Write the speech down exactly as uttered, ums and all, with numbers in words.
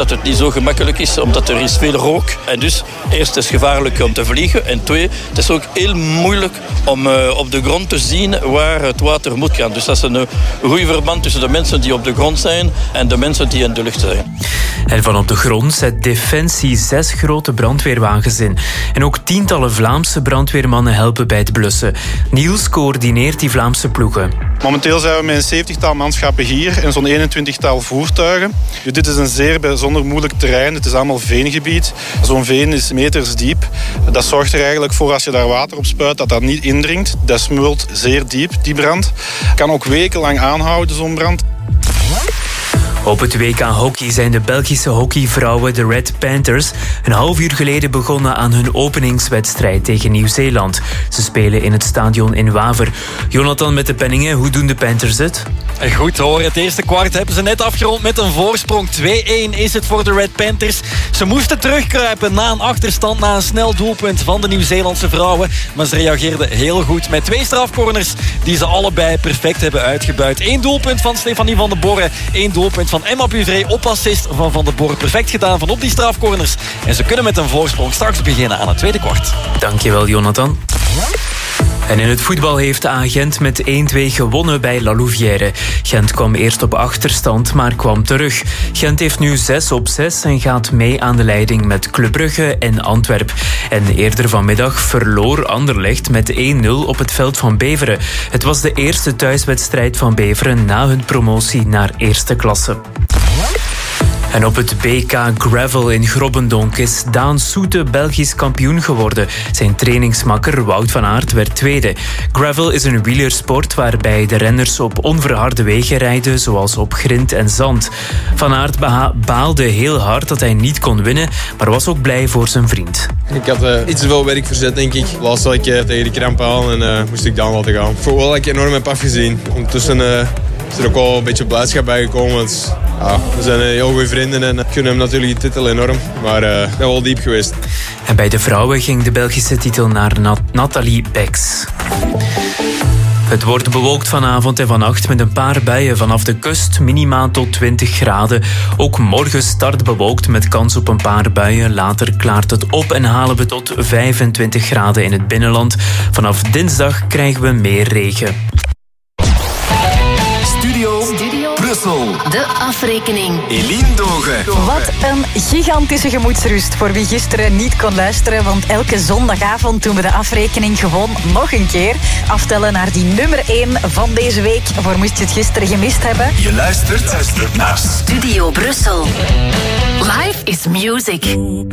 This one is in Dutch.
dat het niet zo gemakkelijk is, omdat er is veel rook. En dus, eerst is het gevaarlijk om te vliegen. En twee, het is ook heel moeilijk om uh, op de grond te zien waar het water moet gaan. Dus dat is een, een goede verband tussen de mensen die op de grond zijn en de mensen die in de lucht zijn. En van op de grond zet Defensie zes grote brandweerwagens in. En ook tientallen Vlaamse brandweermannen helpen bij het blussen. Niels coördineert die Vlaamse ploegen. Momenteel zijn we met een zeventigtal manschappen hier en zo'n eenentwintigtal voertuigen. Dit is een zeer bijzonder moeilijk terrein. Het is allemaal veengebied. Zo'n veen is meters diep. Dat zorgt er eigenlijk voor, als je daar water op spuit, dat dat niet indringt. Dat smult zeer diep, die brand. Kan ook wekenlang aanhouden, zo'n brand. Op het W K hockey zijn de Belgische hockeyvrouwen, de Red Panthers, een half uur geleden begonnen aan hun openingswedstrijd tegen Nieuw-Zeeland. Ze spelen in het stadion in Waver. Jonathan met de penningen, hoe doen de Panthers het? Goed hoor, het eerste kwart hebben ze net afgerond met een voorsprong. twee-één is het voor de Red Panthers. Ze moesten terugkruipen na een achterstand, na een snel doelpunt van de Nieuw-Zeelandse vrouwen. Maar ze reageerden heel goed met twee strafcorners die ze allebei perfect hebben uitgebuit. Eén doelpunt van Stefanie van den Borre, één doelpunt van Emma Buvré op assist van Van den Borre. Perfect gedaan van op die strafcorners. En ze kunnen met een voorsprong straks beginnen aan het tweede kwart. Dankjewel, Jonathan. En in het voetbal heeft A Gent met één-twee gewonnen bij La Louvière. Gent kwam eerst op achterstand, maar kwam terug. Gent heeft nu zes op zes en gaat mee aan de leiding met Club Brugge en Antwerp. En eerder vanmiddag verloor Anderlecht met één-nul op het veld van Beveren. Het was de eerste thuiswedstrijd van Beveren na hun promotie naar eerste klasse. En op het B K Gravel in Grobbendonk is Daan Soete Belgisch kampioen geworden. Zijn trainingsmakker Wout van Aert werd tweede. Gravel is een wielersport waarbij de renners op onverharde wegen rijden, zoals op grind en zand. Van Aert beha- baalde heel hard dat hij niet kon winnen, maar was ook blij voor zijn vriend. Ik had uh, iets te veel werk verzet, denk ik. Laatst had ik uh, tegen de kramp aan en uh, moest ik dan laten gaan. Ik voel wel dat ik enorm heb afgezien. Ondertussen uh, is er ook wel een beetje blijdschap bij gekomen. Want, ja, we zijn uh, heel goede vrienden en ik gun hem natuurlijk de titel enorm. Maar uh, ik ben wel diep geweest. En bij de vrouwen ging de Belgische titel naar Nat- Nathalie Beks. Het wordt bewolkt vanavond en vannacht met een paar buien vanaf de kust, minima tot twintig graden. Ook morgen start bewolkt met kans op een paar buien. Later klaart het op en halen we tot vijfentwintig graden in het binnenland. Vanaf dinsdag krijgen we meer regen. Studio, Studio Brussel. De afrekening. Eline Dogen. Wat een gigantische gemoedsrust voor wie gisteren niet kon luisteren. Want elke zondagavond doen we de afrekening gewoon nog een keer. Aftellen naar die nummer één van deze week. Voor moest je het gisteren gemist hebben. Je luistert, luistert naar Studio Brussel. Life is music.